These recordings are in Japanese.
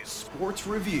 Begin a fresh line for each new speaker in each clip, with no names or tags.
Sports Review。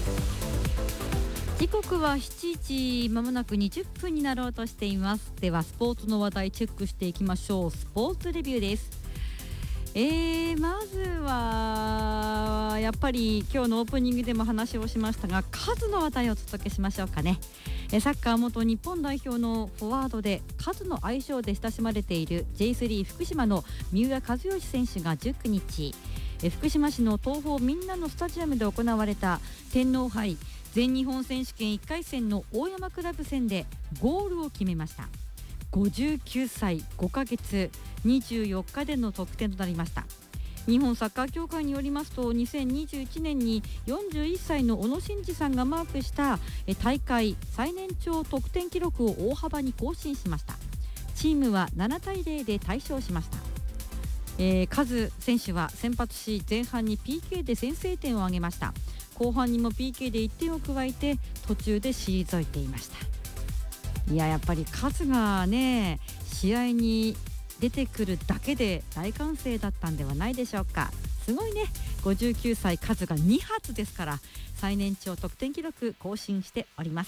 時刻は7時まもなく20分になろうとしています。ではスポーツの話題チェックしていきましょう。スポーツレビューです。まずはやっぱり今日のオープニングでも話をしましたが、カズの話題をお届けしましょうかね。サッカー元日本代表のフォワードでカズの愛称で親しまれている J3 福島の三浦知良選手が19日、福島市の東邦みんなのスタジアムで行われた天皇杯全日本選手権1回戦の大山クラブ戦でゴールを決めました。59歳5ヶ月24日での得点となりました。日本サッカー協会によりますと、2021年に41歳の小野伸二さんがマークした大会最年長得点記録を大幅に更新しました。チームは7対0で大勝しました。カズ選手は先発し、前半に PK で先制点を挙げました。後半にも PK で1点を加えて途中で退いていました。やっぱりカズがね、試合に出てくるだけで大歓声だったんではないでしょうか。すごいね。59歳カズが2発ですから、最年長得点記録更新しております。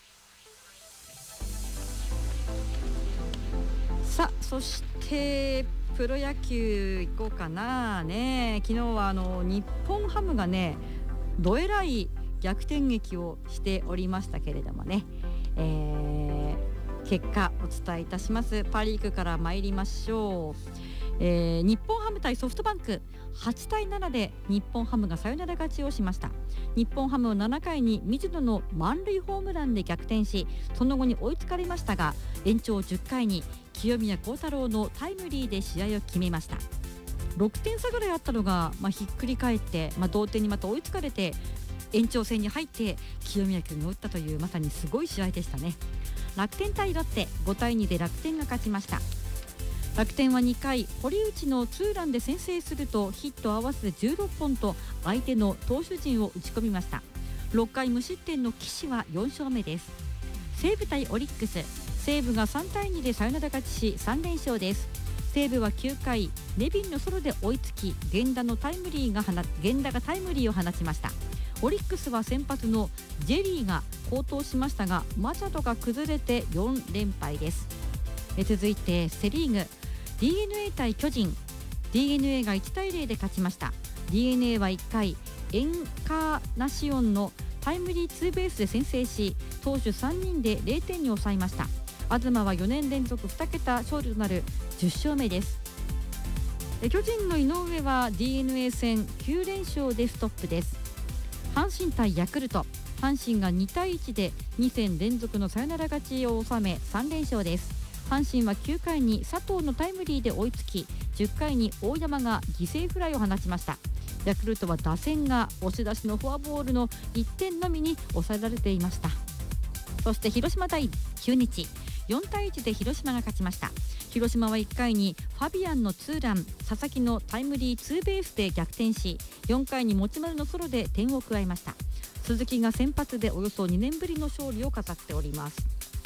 さあ、そしてプロ野球行こうかなね。昨日は日本ハムがね、どえらい逆転劇をしておりましたけれどもね、結果お伝えいたします。パリーグから参りましょう。日本ハム対ソフトバンク8対7で日本ハムがサヨナラ勝ちをしました。日本ハムを7回に水野の満塁ホームランで逆転し、その後に追いつかれましたが、延長10回に清宮幸太郎のタイムリーで試合を決めました。6点差ぐらいあったのが、ひっくり返って、同点にまた追いつかれて延長戦に入って清宮君が打ったという、まさにすごい試合でしたね。楽天対ロッテ5対2で楽天が勝ちました。楽天は2回堀内のツーランで先制すると、ヒット合わせて16本と相手の投手陣を打ち込みました。6回無失点の岸は4勝目です。西武対オリックス、西武が3対2でサヨナラ勝ちし3連勝です。西武は9回ネビンのソロで追いつき、源田がタイムリーを放ちました。オリックスは先発のジェリーが好投しましたが、マチャドが崩れて4連敗です。続いてセリーグ、 DNA 対巨人、 DNA が1対0で勝ちました。 DNA は1回エンカーナシオンのタイムリーツーベースで先制し、投手3人で0点に抑えました。東は4年連続2桁勝利となる10勝目です。巨人の井上は DNA 戦9連勝でストップです。阪神対ヤクルト、阪神が2対1で2戦連続のサヨナラ勝ちを収め3連勝です。阪神は9回に佐藤のタイムリーで追いつき、10回に大山が犠牲フライを放ちました。ヤクルトは打線が押し出しのフォアボールの1点のみに抑えられていました。そして広島対中日、4対1で広島が勝ちました。広島は1回にファビアンのツーラン、佐々木のタイムリーツーベースで逆転し、4回に持丸のソロで点を加えました。鈴木が先発でおよそ2年ぶりの勝利を飾っております。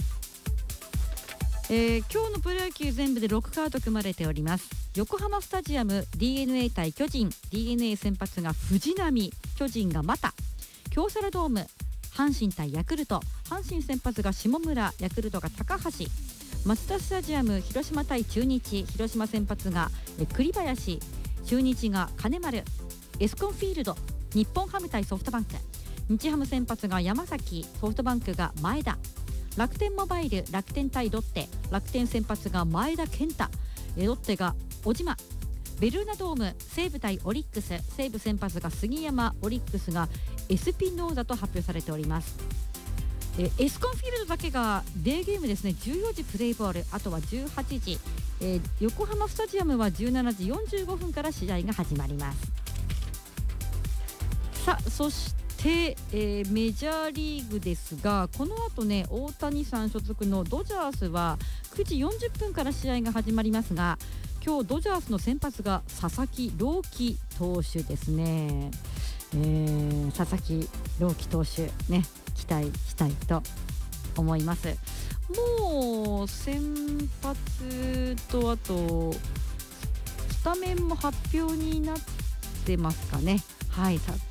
今日のプロ野球全部で6カード組まれております。横浜スタジアム DNA 対巨人、 DNA 先発が藤浪、巨人が又。京セラドーム阪神対ヤクルト、阪神先発が下村、ヤクルトが高橋。マツダスタジアム広島対中日、広島先発が栗林、中日が金丸。エスコンフィールド日本ハム対ソフトバンク、日ハム先発が山崎、ソフトバンクが前田。楽天モバイル楽天対ロッテ、楽天先発が前田健太、ロッテが小島。ベルーナドーム西武対オリックス、西武先発が杉山、オリックスがエスピノーザと発表されております。エスコンフィールドだけがデーゲームですね。14時プレイボール、あとは18時、横浜スタジアムは17時45分から試合が始まります。さあ、そしてメジャーリーグですが、この後ね、大谷さん所属のドジャースは9時40分から試合が始まりますが、今日ドジャースの先発が佐々木朗希投手ですね。佐々木朗希投手ね、期待したいと思います。もう先発とあとスタメンも発表になってますかね。はい、